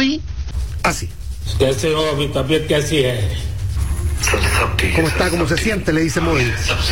Modi así. कैसे हो अभी तबीयत कैसी है? ¿Cómo está? ¿Cómo se siente? Le dice Modi.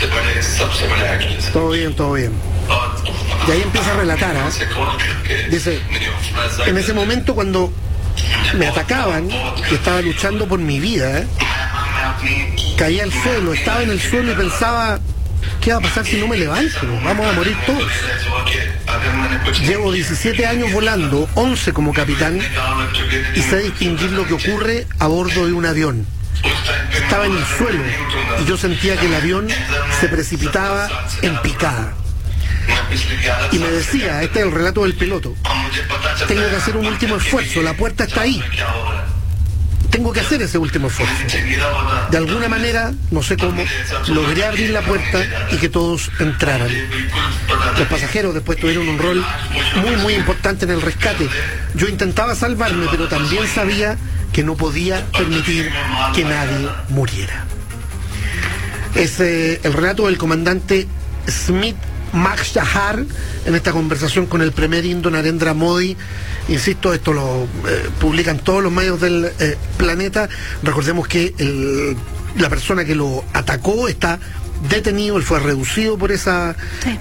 Todo bien, todo bien. Y ahí empieza a relatar, Dice, en ese momento cuando me atacaban, que estaba luchando por mi vida, caía al suelo, estaba en el suelo y pensaba, ¿qué va a pasar si no me levanto? Vamos a morir todos. Llevo 17 años volando, 11 como capitán, y sé distinguir lo que ocurre a bordo de un avión. Estaba en el suelo y yo sentía que el avión se precipitaba en picada. Y me decía, este es el relato del piloto, tengo que hacer un último esfuerzo, la puerta está ahí. Tengo que hacer ese último esfuerzo. De alguna manera, no sé cómo, logré abrir la puerta y que todos entraran. Los pasajeros después tuvieron un rol muy, muy importante en el rescate. Yo intentaba salvarme, pero también sabía que no podía permitir que nadie muriera. Es el relato del comandante Smith Mahshahar en esta conversación con el primer indo Narendra Modi. Insisto, esto lo publican todos los medios del planeta. Recordemos que la persona que lo atacó está detenido, él fue reducido por esa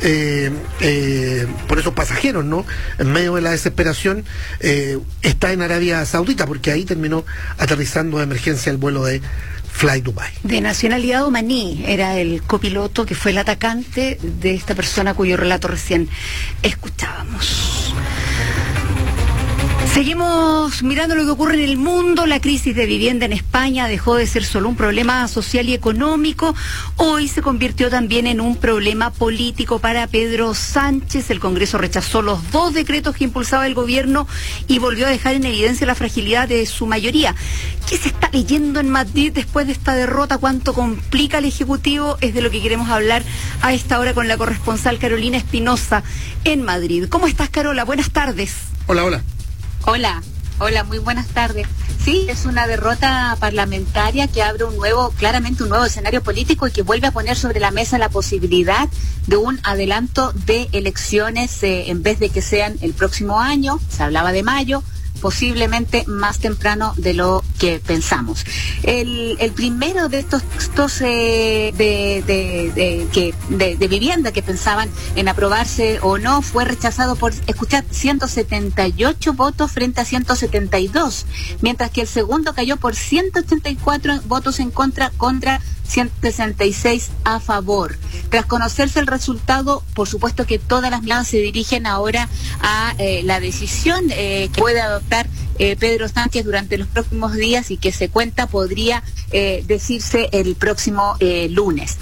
por esos pasajeros, ¿no? En medio de la desesperación, está en Arabia Saudita, porque ahí terminó aterrizando de emergencia el vuelo de Fly Dubai. De nacionalidad omaní, era el copiloto que fue el atacante de esta persona cuyo relato recién escuchábamos. Seguimos mirando lo que ocurre en el mundo. La crisis de vivienda en España dejó de ser solo un problema social y económico. Hoy se convirtió también en un problema político para Pedro Sánchez. El Congreso rechazó los 2 decretos que impulsaba el gobierno y volvió a dejar en evidencia la fragilidad de su mayoría. ¿Qué se está leyendo en Madrid después de esta derrota? ¿Cuánto complica al Ejecutivo? Es de lo que queremos hablar a esta hora con la corresponsal Carolina Espinosa en Madrid. ¿Cómo estás, Carola? Buenas tardes. Hola, hola. Hola, muy buenas tardes. Sí, es una derrota parlamentaria que abre claramente un nuevo escenario político y que vuelve a poner sobre la mesa la posibilidad de un adelanto de elecciones en vez de que sean el próximo año, se hablaba de mayo, posiblemente más temprano de lo que pensamos. El primero de estos textos de vivienda que pensaban en aprobarse o no fue rechazado por, escuchad, 178 votos frente a 172, mientras que el segundo cayó por 184 votos en contra 166 a favor. Tras conocerse el resultado, por supuesto que todas las miradas se dirigen ahora a la decisión que puede adoptar Pedro Sánchez durante los próximos días y que se cuenta podría decirse el próximo lunes.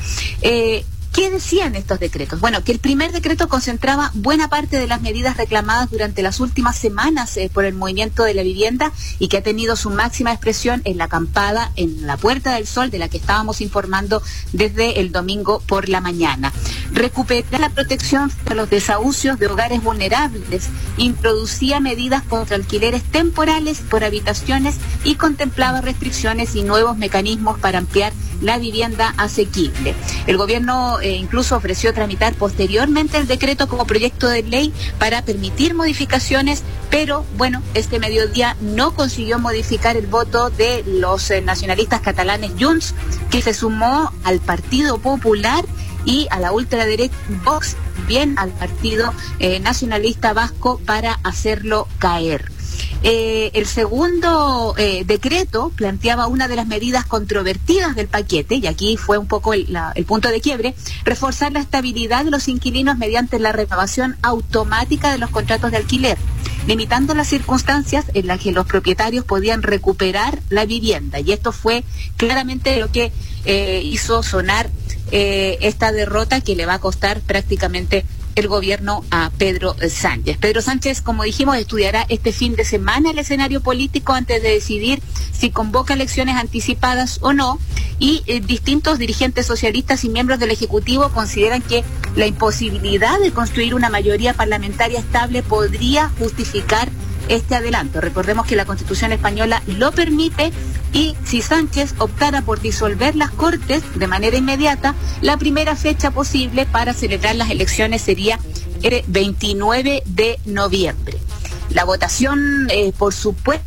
¿Qué decían estos decretos? Bueno, que el primer decreto concentraba buena parte de las medidas reclamadas durante las últimas semanas por el movimiento de la vivienda y que ha tenido su máxima expresión en la acampada en la Puerta del Sol, de la que estábamos informando desde el domingo por la mañana. Recuperar la protección de los desahucios de hogares vulnerables, introducía medidas contra alquileres temporales por habitaciones y contemplaba restricciones y nuevos mecanismos para ampliar la vivienda asequible. El gobierno incluso ofreció tramitar posteriormente el decreto como proyecto de ley para permitir modificaciones, pero bueno, este mediodía no consiguió modificar el voto de los nacionalistas catalanes Junts, que se sumó al Partido Popular y a la ultraderecha Vox, bien al Partido Nacionalista Vasco, para hacerlo caer. El segundo decreto planteaba una de las medidas controvertidas del paquete, y aquí fue un poco el punto de quiebre: reforzar la estabilidad de los inquilinos mediante la renovación automática de los contratos de alquiler, limitando las circunstancias en las que los propietarios podían recuperar la vivienda. Y esto fue claramente lo que hizo sonar esta derrota, que le va a costar prácticamente el gobierno a Pedro Sánchez. Pedro Sánchez, como dijimos, estudiará este fin de semana el escenario político antes de decidir si convoca elecciones anticipadas o no, y distintos dirigentes socialistas y miembros del Ejecutivo consideran que la imposibilidad de construir una mayoría parlamentaria estable podría justificar este adelanto. Recordemos que la Constitución española lo permite, y si Sánchez optara por disolver las Cortes de manera inmediata, la primera fecha posible para celebrar las elecciones sería el 29 de noviembre. La votación, por supuesto,